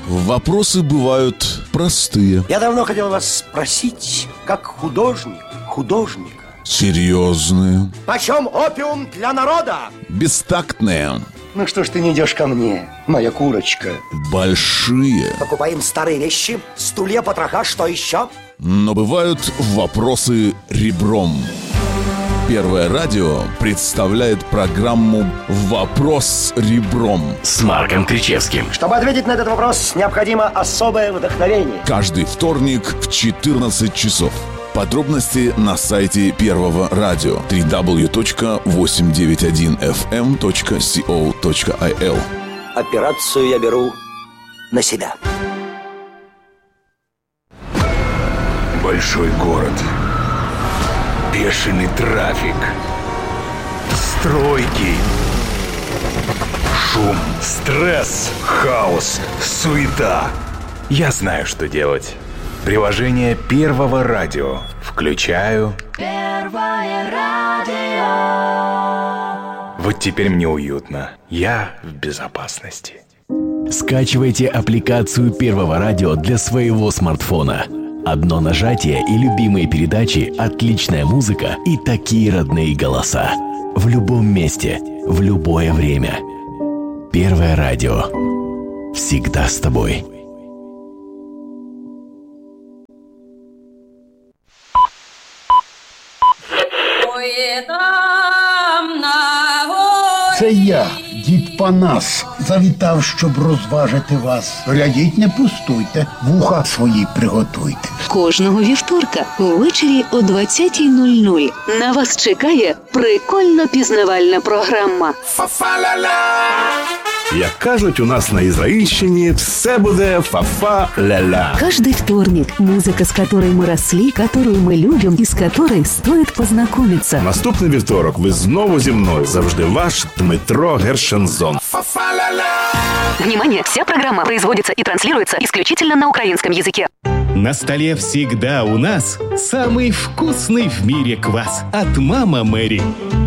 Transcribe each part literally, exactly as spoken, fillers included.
Вопросы бывают простые. Я давно хотел вас спросить, как художник, художника. Серьезные. Почем опиум для народа? Бестактные. Ну что ж ты не идешь ко мне, моя курочка? Большие. Покупаем старые вещи, стулья, потроха, что еще? Но бывают вопросы ребром. Первое радио представляет программу «Вопрос ребром» с Марком Кричевским. Чтобы ответить на этот вопрос, необходимо особое вдохновение. Каждый вторник в четырнадцать часов. Подробности на сайте Первого радио дабл ю дабл ю дабл ю точка восемьсот девяносто один эф эм точка ко точка ай эл. Операцию я беру на себя. Большой город. Бешеный трафик. Стройки. Шум. Стресс. Хаос. Суета. Я знаю, что делать. Приложение Первого радио. Включаю. Первое радио. Вот теперь мне уютно. Я в безопасности. Скачивайте аппликацию Первого радио для своего смартфона. Одно нажатие и любимые передачи, отличная музыка и такие родные голоса. В любом месте, в любое время. Первое радио. Всегда с тобой. Це я, дід Панас, завітав, щоб розважити вас. Глядіть, не пустуйте, вуха свої приготуйте. Кожного вівторка увечері о двадцятій нуль нуль на вас чекає прикольно-пізнавальна програма. Як кажуть у нас на Ізраїльщині, все буде фа-фа-ля-ля. Каждый вторник музыка, с которой мы росли, которую мы любим и с которой стоит познакомиться. Наступний вівторок ви знову зі мною. Завжди ваш Дмитро Гершензон. Внимание! Вся программа производится и транслируется исключительно на украинском языке. На столе всегда у нас самый вкусный в мире квас от Мама Мэри.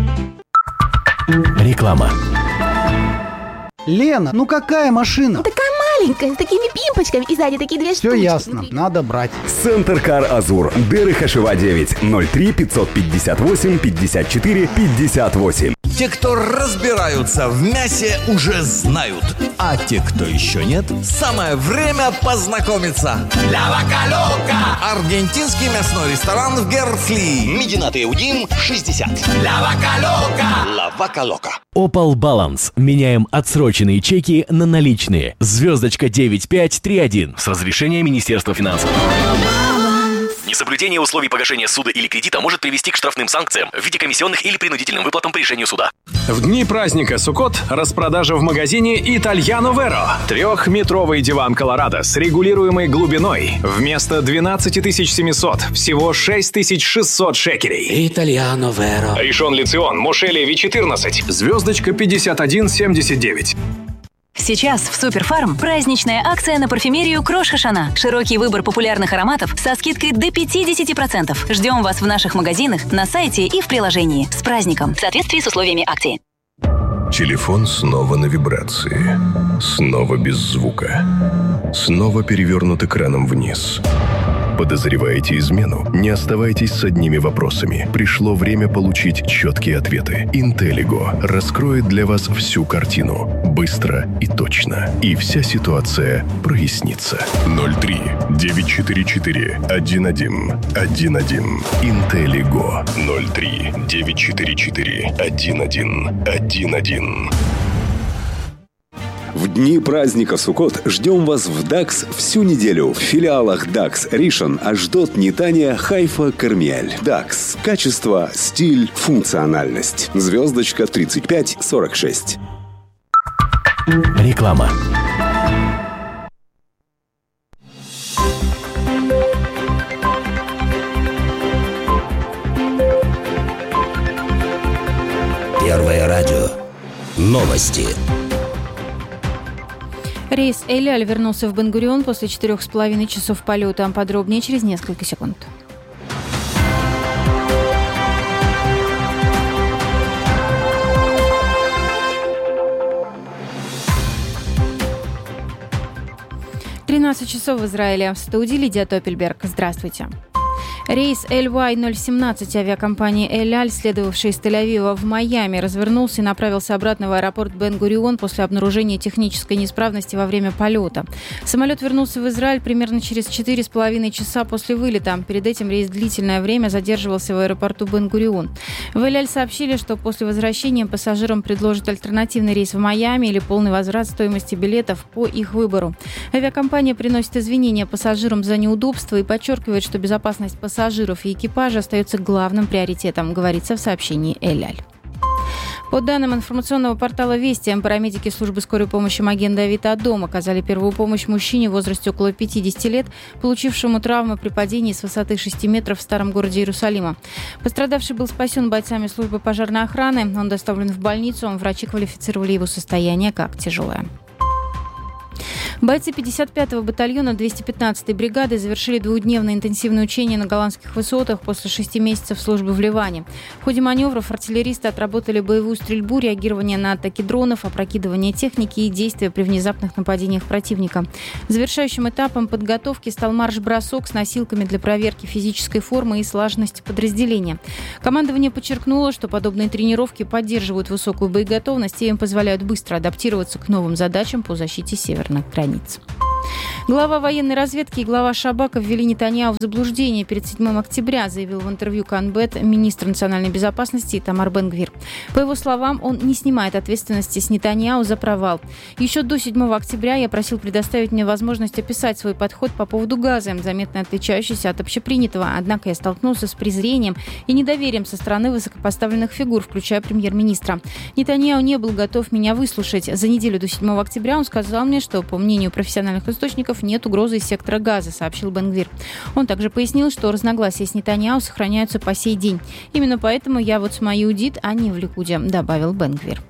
Реклама. Лена, ну какая машина? Такая маленькая, с такими пимпочками и сзади такие две Все штучки. ясно, Смотри. надо брать. Центр-кар Азур. Дерихашева девять. ноль три пятьсот пятьдесят восемь пятьдесят четыре пятьдесят восемь. Те, кто разбираются в мясе, уже знают. А те, кто еще нет, самое время познакомиться. Ля Вака Лока. Аргентинский мясной ресторан в Герфли. Мединат Иудим шестьдесят. Ля Вака Лока. Ла Вака Лока. Opal Balance. Меняем отсроченные чеки на наличные. Звездочка девять пять три один. С разрешения Министерства финансов. Несоблюдение условий погашения суда или кредита может привести к штрафным санкциям в виде комиссионных или принудительным выплатам по решению суда. В дни праздника Суккот распродажа в магазине Итальяно Веро. Трехметровый диван Колорадо с регулируемой глубиной вместо двенадцать тысяч семьсот всего шесть тысяч шестьсот шекелей. Итальяно Веро. Ришон Лецион, Мошелеви четырнадцать. Звездочка пятьдесят один семьдесят девять. Сейчас в Суперфарм праздничная акция на парфюмерию Крош Хашана. Широкий выбор популярных ароматов со скидкой до пятьдесят процентов. Ждем вас в наших магазинах, на сайте и в приложении. С праздником! В соответствии с условиями акции. Телефон снова на вибрации. Снова без звука. Снова перевернут экраном вниз. Подозреваете измену? Не оставайтесь с одними вопросами. Пришло время получить четкие ответы. Интеллиго раскроет для вас всю картину. Быстро и точно. И вся ситуация прояснится. ноль три девять четыре четыре один один один один. Интеллиго. ноль три девять четыре четыре один один один один. В дни праздника Суккот ждем вас в ДАКС всю неделю в филиалах ДАКС Ришон, Ашдод, Нетания, Хайфа, Кармиэль. ДАКС. Качество, стиль, функциональность. Звездочка тридцать пять сорок шесть. Реклама. Первое радио. Новости. Рейс «Эль-Аль» вернулся в Бен-Гурион после четырех с половиной часов полета. Подробнее через несколько секунд. тринадцать часов в Израиле. В студии Лидия Топельберг. Здравствуйте. Рейс эл уай ноль семнадцать авиакомпании «Эль Аль», следовавший из Тель-Авива в Майами, развернулся и направился обратно в аэропорт Бен-Гурион после обнаружения технической неисправности во время полета. Самолет вернулся в Израиль примерно через четыре с половиной часа после вылета. Перед этим рейс длительное время задерживался в аэропорту Бен-Гурион. В «Эль Аль» сообщили, что после возвращения пассажирам предложат альтернативный рейс в Майами или полный возврат стоимости билетов по их выбору. Авиакомпания приносит извинения пассажирам за неудобства и подчеркивает, что безопасность пассажиров и экипажа остается главным приоритетом, говорится в сообщении «Эль Аль». По данным информационного портала «Вести», парамедики службы скорой помощи «Маген Давид Адом» оказали первую помощь мужчине в возрасте около пятидесяти лет, получившему травмы при падении с высоты шести метров в старом городе Иерусалима. Пострадавший был спасен бойцами службы пожарной охраны. Он доставлен в больницу, врачи квалифицировали его состояние как тяжелое. Бойцы пятьдесят пятого батальона двести пятнадцатой бригады завершили двухдневное интенсивное учение на голландских высотах после шести месяцев службы в Ливане. В ходе маневров артиллеристы отработали боевую стрельбу, реагирование на атаки дронов, опрокидывание техники и действия при внезапных нападениях противника. Завершающим этапом подготовки стал марш-бросок с носилками для проверки физической формы и слаженности подразделения. Командование подчеркнуло, что подобные тренировки поддерживают высокую боеготовность и им позволяют быстро адаптироваться к новым задачам по защите северных границ. Глава военной разведки и глава Шабака ввели Нетаньяху в заблуждение перед седьмым октября, заявил в интервью Канбет министр национальной безопасности Итамар Бен-Гвир. По его словам, он не снимает ответственности с Нетаньяху за провал. Еще до седьмого октября я просил предоставить мне возможность описать свой подход по поводу Газы, заметно отличающийся от общепринятого, однако я столкнулся с презрением и недоверием со стороны высокопоставленных фигур, включая премьер-министра. Нетаньяху не был готов меня выслушать. За неделю до седьмого октября он сказал мне, что, по мнению профессиональных источников, нет угрозы из сектора Газа, сообщил Бен-Гвир. Он также пояснил, что разногласия с Нетаньяху сохраняются по сей день. Именно поэтому я вот с Майюдит, а не в Ликуде, добавил Бен-Гвир.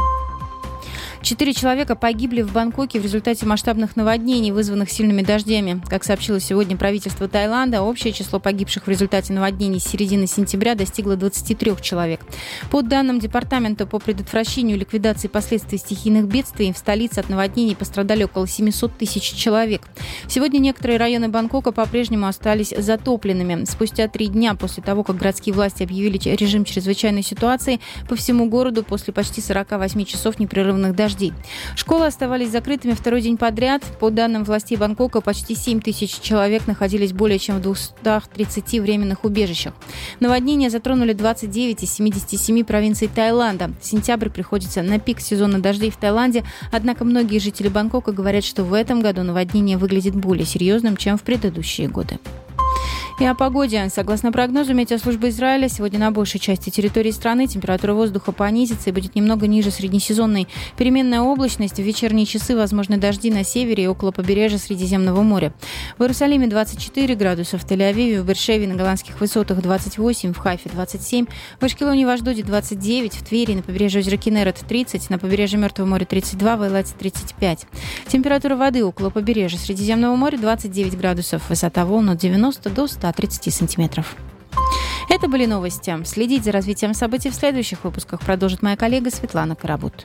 Четыре человека погибли в Бангкоке в результате масштабных наводнений, вызванных сильными дождями. Как сообщило сегодня правительство Таиланда, общее число погибших в результате наводнений с середины сентября достигло двадцати трёх человек. По данным Департамента по предотвращению и ликвидации последствий стихийных бедствий, в столице от наводнений пострадали около семисот тысяч человек. Сегодня некоторые районы Бангкока по-прежнему остались затопленными. Спустя три дня после того, как городские власти объявили режим чрезвычайной ситуации, по всему городу после почти сорока восьми часов непрерывных дождей школы оставались закрытыми второй день подряд. По данным властей Бангкока, почти семь тысяч человек находились более чем в двухстах тридцати временных убежищах. Наводнения затронули двадцать девять из семидесяти семи провинций Таиланда. Сентябрь приходится на пик сезона дождей в Таиланде, однако многие жители Бангкока говорят, что в этом году наводнение выглядит более серьезным, чем в предыдущие годы. И о погоде. Согласно прогнозу Метеослужбы Израиля, сегодня на большей части территории страны температура воздуха понизится и будет немного ниже среднесезонной. Переменная облачность, в вечерние часы возможны дожди на севере и около побережья Средиземного моря. В Иерусалиме двадцать четыре градуса, в Тель-Авиве, в Бер-Шеве на голландских высотах двадцать восемь, в Хайфе двадцать семь, в Ашкелоне и в Ашдоде двадцать девять, в Твери на побережье озера Кинерет тридцать, на побережье Мертвого моря тридцать два, в Эйлате тридцать пять. Температура воды около побережья Средиземного моря двадцать девять градусов, высота волн от девяноста до ста тридцати сантиметров. Это были новости. Следить за развитием событий в следующих выпусках продолжит моя коллега Светлана Карабут.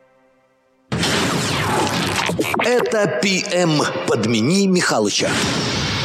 Это пи эм «Подмени Михалыча».